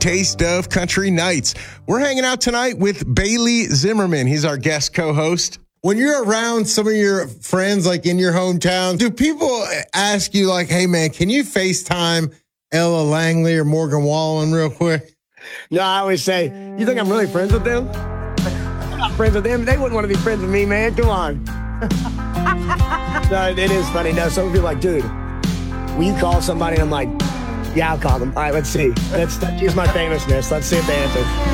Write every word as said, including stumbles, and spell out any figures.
taste of country nights. We're hanging out tonight with Bailey Zimmerman. He's our guest co-host. When you're around some of your friends, like in your hometown, do people ask you like, hey man, can you FaceTime Ella Langley or Morgan Wallen real quick? No, I always say, you think I'm really friends with them? I'm not friends with them. They wouldn't want to be friends with me, man. Come on. No, it is funny. No, some people are like, dude, will you call somebody? And I'm like, yeah, I'll call them. All right, let's see. Let's use my famousness. Let's see if they answer.